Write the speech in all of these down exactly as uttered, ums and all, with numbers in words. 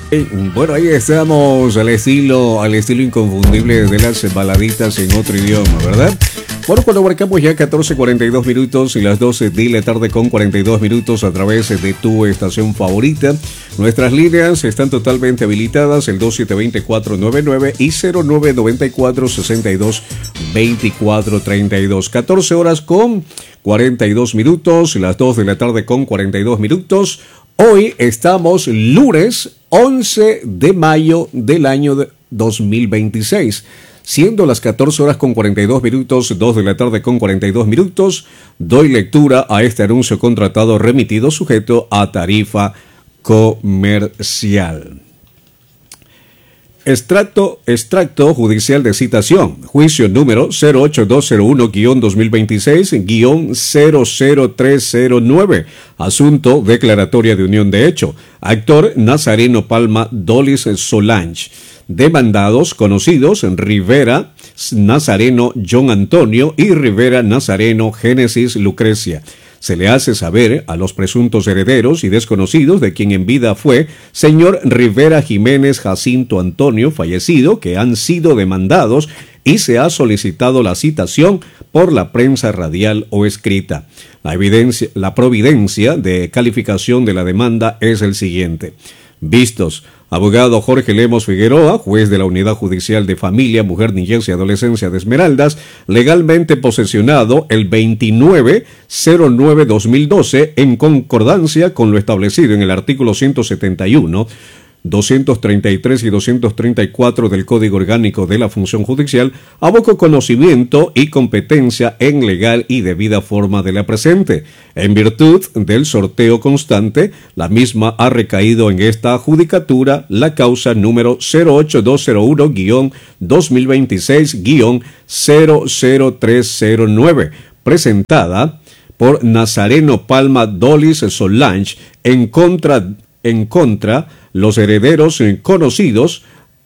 Eh, bueno, ahí estamos al estilo, al estilo inconfundible de las baladitas en otro idioma, ¿verdad? Bueno, cuando marcamos ya catorce cuarenta y dos minutos y las doce de la tarde con cuarenta y dos minutos a través de tu estación favorita, nuestras líneas están totalmente habilitadas, el dos siete dos cuatro nueve nueve y cero nueve nueve cuatro seis dos dos cuatro tres dos. catorce horas con cuarenta y dos minutos, las dos de la tarde con cuarenta y dos minutos. Hoy estamos lunes once de mayo del año dos mil veintiséis. Siendo las catorce horas con cuarenta y dos minutos, dos de la tarde con cuarenta y dos minutos, doy lectura a este anuncio contratado remitido sujeto a tarifa comercial. Extracto, extracto judicial de citación, juicio número cero ocho dos cero uno guión dos mil veintiséis guión cero cero tres cero nueve, asunto declaratoria de unión de hecho, actor Nazareno Palma Dolis Solange, demandados conocidos Rivera Nazareno John Antonio y Rivera Nazareno Génesis Lucrecia. Se le hace saber a los presuntos herederos y desconocidos de quien en vida fue señor Rivera Jiménez Jacinto Antonio, fallecido, que han sido demandados y se ha solicitado la citación por la prensa radial o escrita. La evidencia, la providencia de calificación de la demanda es el siguiente. Vistos: abogado Jorge Lemos Figueroa, juez de la Unidad Judicial de Familia, Mujer, Niñez y Adolescencia de Esmeraldas, legalmente posesionado el veintinueve cero nueve dos mil doce en concordancia con lo establecido en el artículo ciento setenta y uno, doscientos treinta y tres y doscientos treinta y cuatro del Código Orgánico de la Función Judicial, aboco conocimiento y competencia en legal y debida forma de la presente. En virtud del sorteo constante, la misma ha recaído en esta judicatura la causa número cero ocho dos cero uno guión dos mil veintiséis guión cero cero tres cero nueve, presentada por Nazareno Palma Dolis Solange en contra en contra los herederos conocidos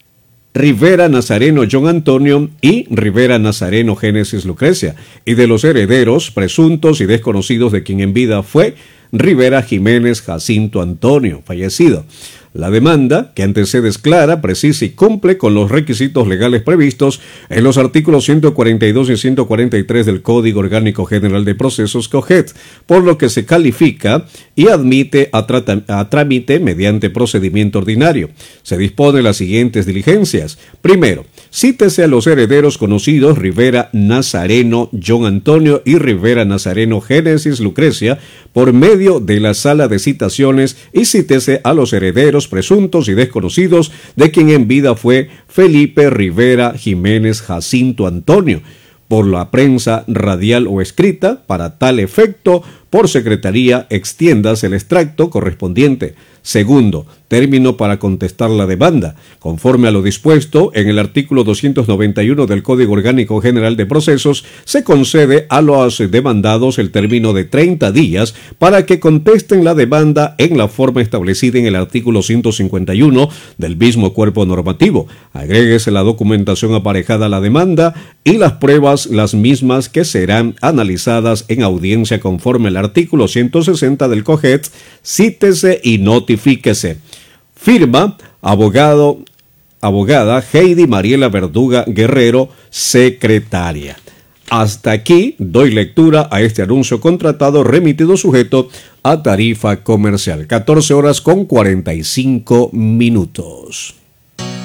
Rivera Nazareno John Antonio y Rivera Nazareno Génesis Lucrecia, y de los herederos presuntos y desconocidos de quien en vida fue Rivera Jiménez Jacinto Antonio, fallecido. La demanda, que antecede, clara, precisa y cumple con los requisitos legales previstos en los artículos ciento cuarenta y dos y ciento cuarenta y tres del Código Orgánico General de Procesos COGET, por lo que se califica y admite a, a trámite mediante procedimiento ordinario. Se dispone las siguientes diligencias. Primero, cítese a los herederos conocidos Rivera Nazareno John Antonio y Rivera Nazareno Génesis Lucrecia por medio de la sala de citaciones y cítese a los herederos presuntos y desconocidos de quien en vida fue Felipe Rivera Jiménez Jacinto Antonio, por la prensa radial o escrita. Para tal efecto, por secretaría extiendas el extracto correspondiente. Segundo, término para contestar la demanda. Conforme a lo dispuesto en el artículo doscientos noventa y uno del Código Orgánico General de Procesos, se concede a los demandados el término de treinta días para que contesten la demanda en la forma establecida en el artículo ciento cincuenta y uno del mismo cuerpo normativo. Agréguese la documentación aparejada a la demanda y las pruebas, las mismas que serán analizadas en audiencia conforme al artículo ciento sesenta del COGET. Cítese y notifíquese. Firma, abogado, abogada Heidi Mariela Verduga Guerrero, secretaria. Hasta aquí doy lectura a este anuncio contratado remitido sujeto a tarifa comercial. catorce horas con cuarenta y cinco minutos.